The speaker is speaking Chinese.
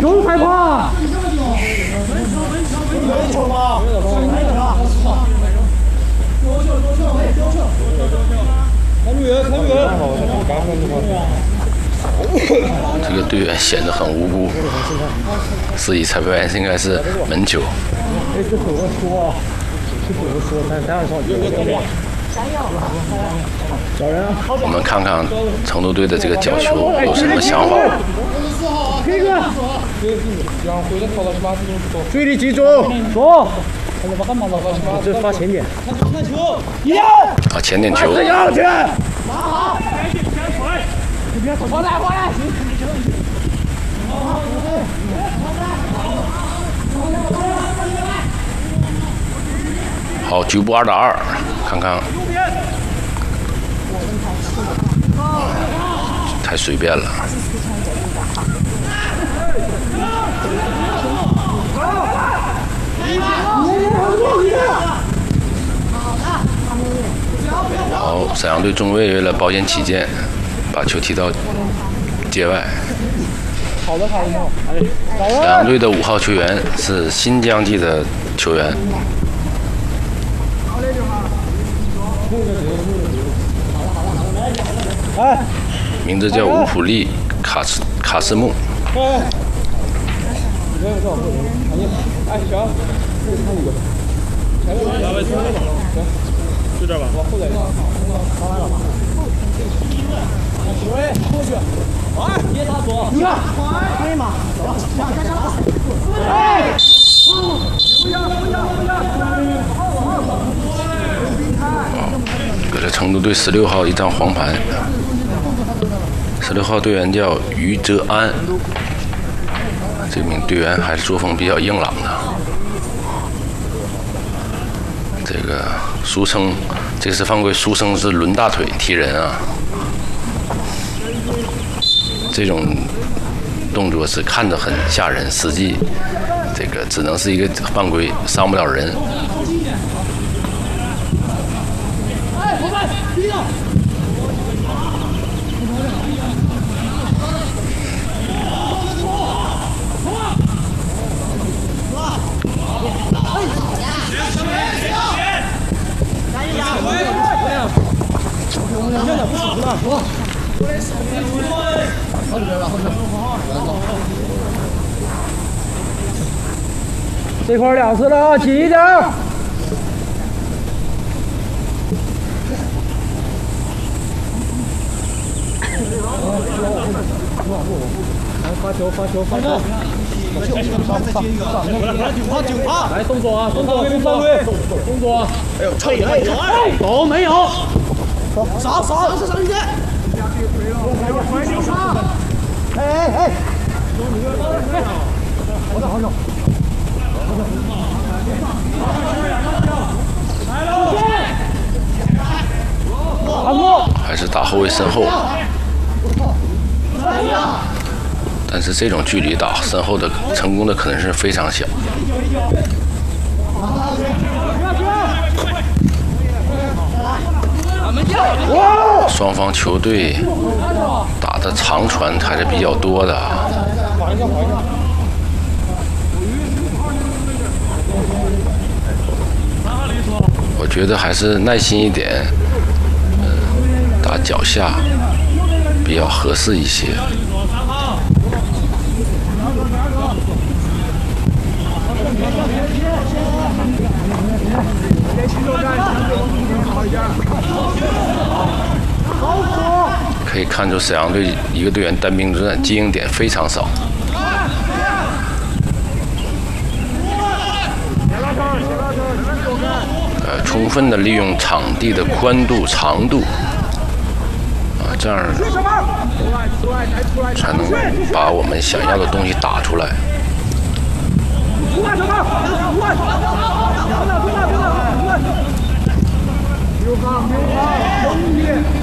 就是害怕。 这个队员显得很无辜，司仪裁判应该是门球。我们看看成都队的这个角球有什么想法？ 注意力集中，走。这发前点。 啊，前点球。好，9步2打2，看看。太随便了。好，沈阳队中卫为了保险起见，把球踢到界外。沈阳队的5号球员是新疆籍的球员，名字叫乌普利卡斯木。 就这吧，往后点。过去。别打左。你看，可以吗？哎！ 给了成都队16号一张黄牌。16号队员叫于哲安，这名队员还是作风比较硬朗的。这个俗称，这次犯规俗称是抡大腿踢人啊。这种动作是看着很吓人，实际这个只能是一个犯规，伤不了人。 这块2次了啊，紧一点。发球！来动作啊，动作！哎呦，臭没有？都没有。少一些。哎！好手。 还是打后卫身后，但是这种距离打身后的成功的可能性非常小。双方球队打的长传还是比较多的。我觉得还是耐心一点，打脚下比较合适一些。可以看出沈阳队一个队员单兵作战，接应点非常少。充分的利用场地的宽度、长度，这样才能把我们想要的东西打出来。 刘航，